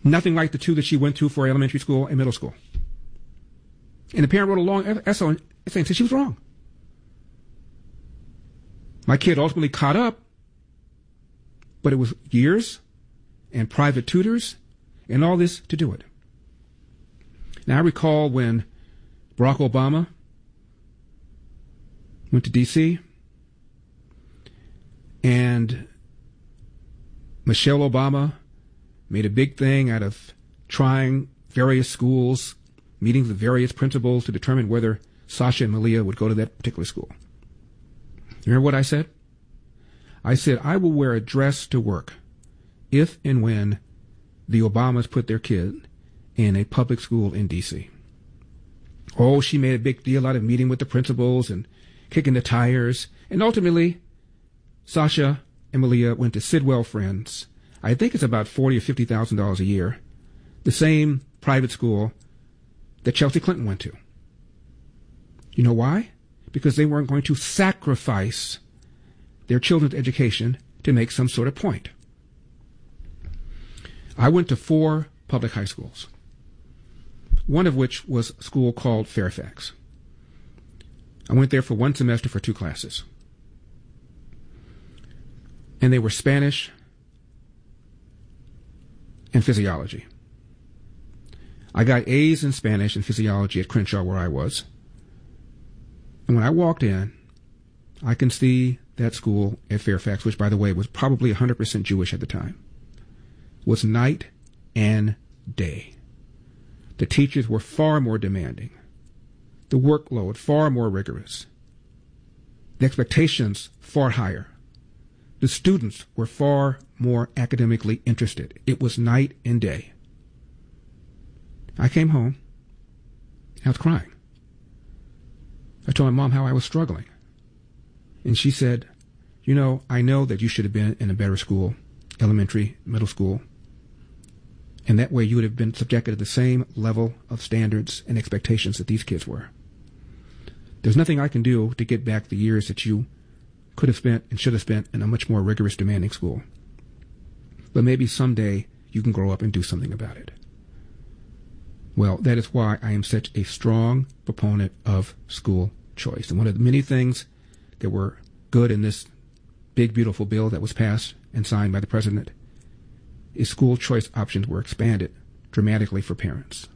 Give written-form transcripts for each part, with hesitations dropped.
Nothing like the two that she went through for elementary school and middle school. And the parent wrote a long essay saying she was wrong. My kid ultimately caught up, but it was years and private tutors and all this to do it. Now, I recall when Barack Obama went to D.C. and Michelle Obama made a big thing out of trying various schools, meetings with various principals to determine whether Sasha and Malia would go to that particular school. You remember what I said? I said, I will wear a dress to work if and when the Obamas put their kid in a public school in D.C. Oh, she made a big deal out of meeting with the principals and kicking the tires. And ultimately, Sasha and Malia went to Sidwell Friends. I think it's about $40,000 or $50,000 a year. The same private school that Chelsea Clinton went to. You know why? Because they weren't going to sacrifice their children's education to make some sort of point. I went to 4 public high schools, one of which was a school called Fairfax. I went there for 1 semester for 2 classes. And they were Spanish and physiology. I got A's in Spanish and physiology at Crenshaw, where I was. And when I walked in, I can see that school at Fairfax, which, by the way, was probably 100% Jewish at the time, was night and day. The teachers were far more demanding. The workload far more rigorous. The expectations far higher. The students were far more academically interested. It was night and day. I came home. I was crying. I told my mom how I was struggling. And she said, you know, I know that you should have been in a better school, elementary, middle school. And that way you would have been subjected to the same level of standards and expectations that these kids were. There's nothing I can do to get back the years that you could have spent and should have spent in a much more rigorous, demanding school. But maybe someday you can grow up and do something about it. Well, that is why I am such a strong proponent of school choice. And one of the many things that were good in this big, beautiful bill that was passed and signed by the president is school choice options were expanded dramatically for parents.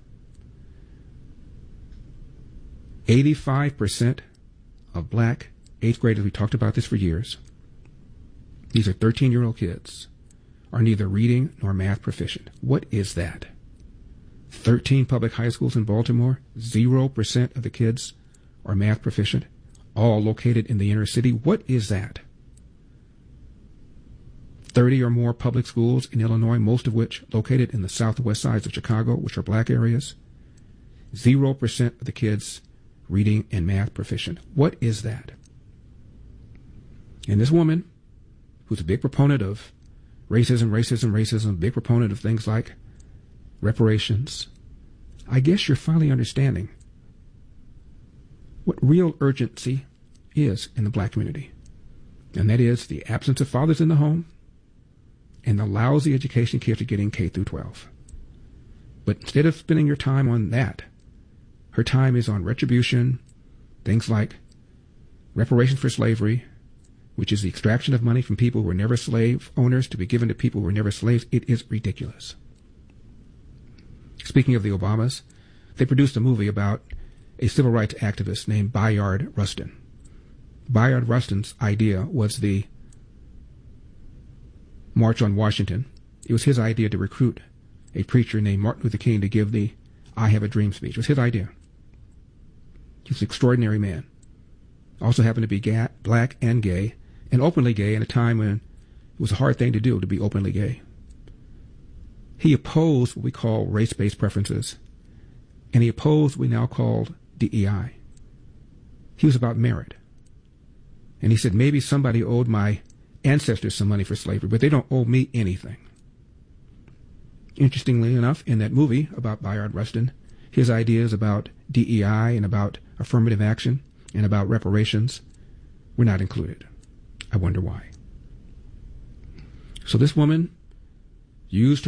85% of black 8th graders, we talked about this for years, these are 13-year-old kids, are neither reading nor math proficient. What is that? 13 public high schools in Baltimore, 0% of the kids are math proficient, all located in the inner city. What is that? 30 or more public schools in Illinois, most of which located in the southwest sides of Chicago, which are black areas. 0% of the kids reading and math proficient. What is that? And this woman, who's a big proponent of racism, big proponent of things like reparations, I guess you're finally understanding what real urgency is in the black community. And that is the absence of fathers in the home and the lousy education kids are getting K through 12. But instead of spending your time on that, her time is on retribution, things like reparations for slavery, which is the extraction of money from people who were never slave owners to be given to people who were never slaves. It is ridiculous. Speaking of the Obamas, they produced a movie about a civil rights activist named Bayard Rustin. Bayard Rustin's idea was the March on Washington. It was his idea to recruit a preacher named Martin Luther King to give the I Have a Dream speech. It was his idea. He was an extraordinary man. Also happened to be black and gay, and openly gay in a time when it was a hard thing to do to be openly gay. He opposed what we call race-based preferences, and he opposed what we now call DEI. He was about merit. And he said, maybe somebody owed my ancestors some money for slavery, but they don't owe me anything. Interestingly enough, in that movie about Bayard Rustin, his ideas about DEI and about affirmative action and about reparations were not included. I wonder why. So this woman used her